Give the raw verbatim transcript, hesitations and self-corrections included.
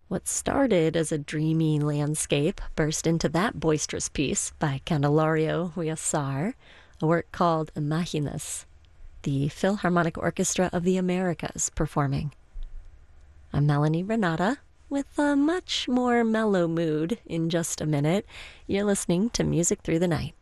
What started as a dreamy landscape burst into that boisterous piece by Candelario Huáscar, a work called Imaginas, the Philharmonic Orchestra of the Americas performing. I'm Melanie Renata with a much more mellow mood in just a minute. You're listening to Music Through the Night.